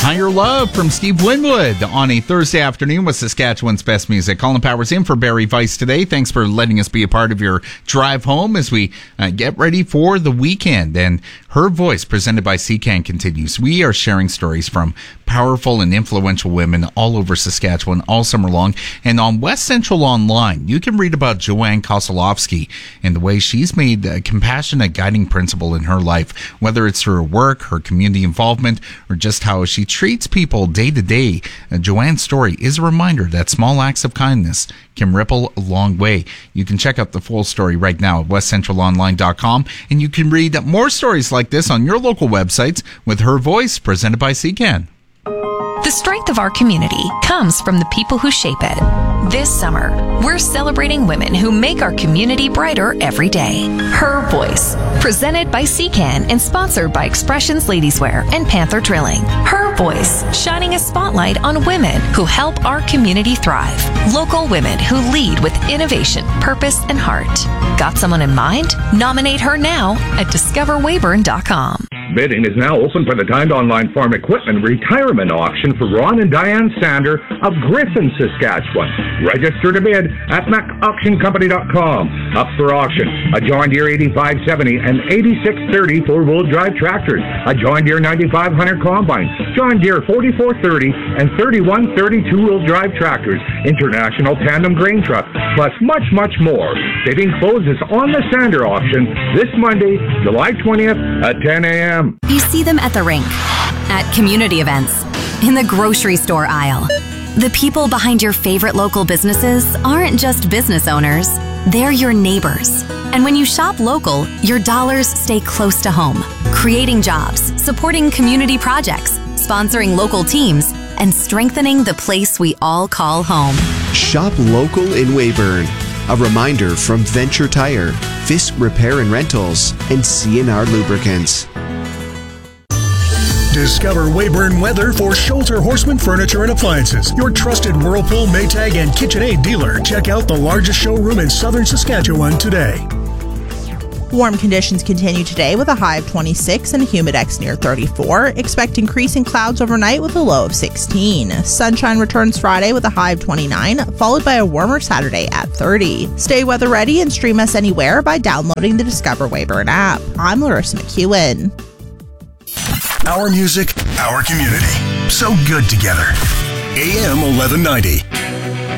Higher Love from Steve Winwood on a Thursday afternoon with Saskatchewan's best music. Colin Powers in for Barry Weiss today. Thanks for letting us be a part of your drive home as we get ready for the weekend. And Her Voice, presented by CCAN, continues. We are sharing stories from powerful and influential women all over Saskatchewan all summer long. And on West Central Online, you can read about Joanne Kosolowski and the way she's made a compassionate guiding principle in her life, whether it's through her work, her community involvement, or just how she treats people day to day. Joanne's story is a reminder that small acts of kindness can ripple a long way. You can check out the full story right now at westcentralonline.com, and you can read more stories like this on your local websites with Her Voice, presented by CCAN. The strength of our community comes from the people who shape it. This summer, we're celebrating women who make our community brighter every day. Her Voice, presented by CCAN and sponsored by Expressions Ladieswear and Panther Drilling. Her Voice, shining a spotlight on women who help our community thrive. Local women who lead with innovation, purpose, and heart. Got someone in mind? Nominate her now at discoverweyburn.com. Bidding is now open for the Timed Online Farm Equipment Retirement Auction for Ron and Diane Sander of Griffin, Saskatchewan. Register to bid at macauctioncompany.com. Up for auction, a John Deere 8570 and 8630 four-wheel drive tractors, a John Deere 9500 combine, John Deere 4430 and 3130 two-wheel drive tractors, International tandem grain truck, plus much, much more. Bidding closes on the Sander auction this Monday, July 20th at 10 a.m. You see them at the rink, at community events, in the grocery store aisle. The people behind your favorite local businesses aren't just business owners, they're your neighbors. And when you shop local, your dollars stay close to home, creating jobs, supporting community projects, sponsoring local teams, and strengthening the place we all call home. Shop local in Weyburn. A reminder from Venture Tire, Fisk Repair and Rentals, and CNR Lubricants. Discover Weyburn weather for Scholter Horseman Furniture and Appliances, your trusted Whirlpool, Maytag, and KitchenAid dealer. Check out the largest showroom in southern Saskatchewan today. Warm conditions continue today with a high of 26 and a humidex near 34. Expect increasing clouds overnight with a low of 16. Sunshine returns Friday with a high of 29, followed by a warmer Saturday at 30. Stay weather ready and stream us anywhere by downloading the Discover Weyburn app. I'm Larissa McEwen. Our music, our community. So good together. AM 1190.